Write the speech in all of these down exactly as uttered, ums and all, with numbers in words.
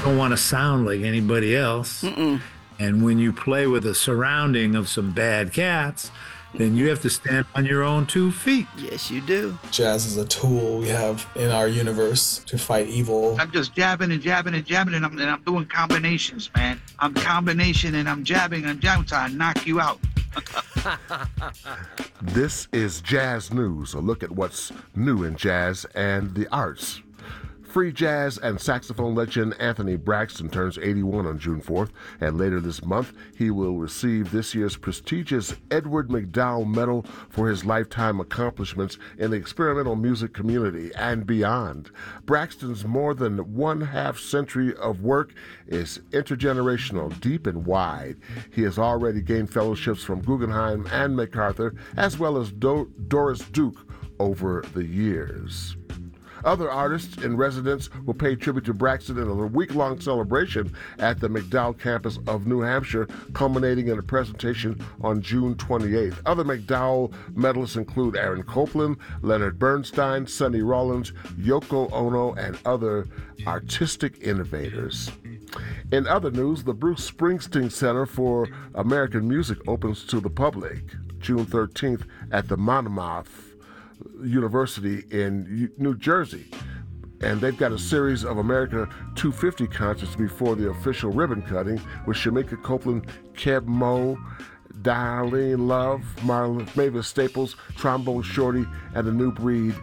don't want to sound like anybody else. Mm-mm. And when you play with a surrounding of some bad cats, then you have to stand on your own two feet. Yes, you do. Jazz is a tool we have in our universe to fight evil. I'm just jabbing and jabbing and jabbing, and I'm, and I'm doing combinations, man. I'm combination and I'm jabbing and jabbing till I knock you out. This is Jazz News, a look at what's new in jazz and the arts. Free jazz and saxophone legend Anthony Braxton turns eighty-one on June fourth, and later this month he will receive this year's prestigious Edward McDowell Medal for his lifetime accomplishments in the experimental music community and beyond. Braxton's more than one half century of work is intergenerational, deep and wide. He has already gained fellowships from Guggenheim and MacArthur, as well as Do- Doris Duke over the years. Other artists in residence will pay tribute to Braxton in a week-long celebration at the McDowell campus of New Hampshire, culminating in a presentation on June twenty-eighth. Other McDowell medalists include Aaron Copland, Leonard Bernstein, Sonny Rollins, Yoko Ono, and other artistic innovators. In other news, the Bruce Springsteen Center for American Music opens to the public June thirteenth at the Monmouth University in New Jersey, and they've got a series of America two fifty concerts before the official ribbon cutting with Shamika Copeland, Keb Mo, Darlene Love, Marla, Mavis Staples, Trombone Shorty, and the New Breed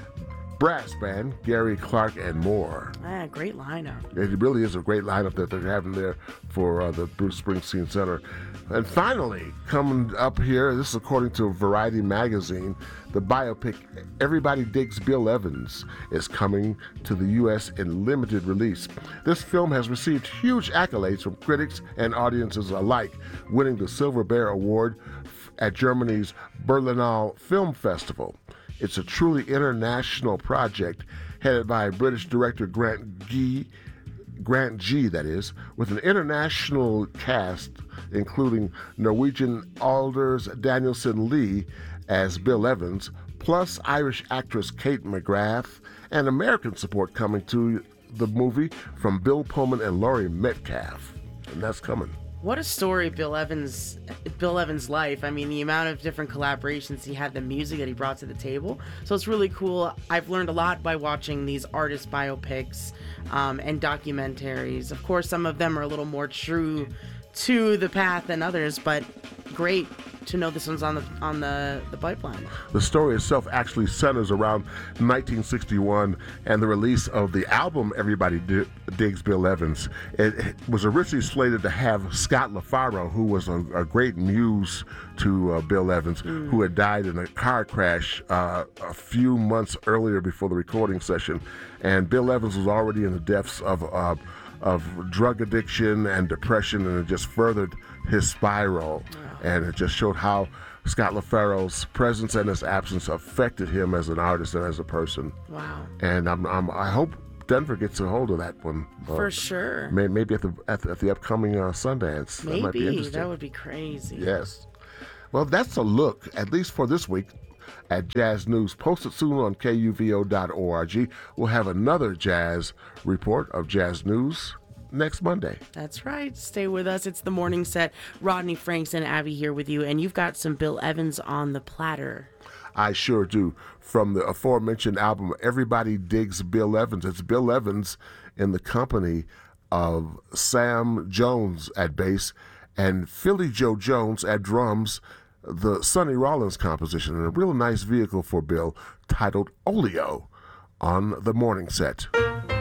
Brass Band, Gary Clark, and more. Ah, great lineup. It really is a great lineup that they're having there for uh, the Bruce Springsteen Center. And finally, coming up here, this is according to Variety magazine, the biopic Everybody Digs Bill Evans is coming to the U S in limited release. This film has received huge accolades from critics and audiences alike, winning the Silver Bear Award at Germany's Berlinale Film Festival. It's a truly international project headed by British director Grant Gee, Grant G, that is, with an international cast including Norwegian Alders Danielson Lee as Bill Evans, plus Irish actress Kate McGrath, and American support coming to the movie from Bill Pullman and Laurie Metcalf. And that's coming. What a story, Bill Evans, Bill Evans' life. I mean, the amount of different collaborations he had, the music that he brought to the table. So it's really cool. I've learned a lot by watching these artist biopics um, and documentaries. Of course, some of them are a little more true to the path than others, but great to know this one's on the on the, the pipeline. The story itself actually centers around nineteen sixty-one and the release of the album Everybody D- Digs Bill Evans. It, it was originally slated to have Scott LaFaro, who was a, a great muse to uh, Bill Evans, mm. who had died in a car crash uh, a few months earlier before the recording session. And Bill Evans was already in the depths of uh, of drug addiction and depression, and it just furthered his spiral. Oh. And it just showed how Scott LaFaro's presence and his absence affected him as an artist and as a person. Wow. And I'm, I'm, I hope Denver gets a hold of that one. For uh, sure. May, maybe at the, at the at the upcoming uh, Sundance. Maybe. That might be interesting. That would be crazy. Yes. Well, that's a look, at least for this week, at Jazz News. Posted soon on K U V O dot org. We'll have another jazz report of Jazz News next Monday. That's right. Stay with us. It's the morning set. Rodney Franks and Abby here with you, and you've got some Bill Evans on the platter. I sure do. From the aforementioned album, Everybody Digs Bill Evans. It's Bill Evans in the company of Sam Jones at bass and Philly Joe Jones at drums, the Sonny Rollins composition, and a real nice vehicle for Bill titled Oleo on the morning set.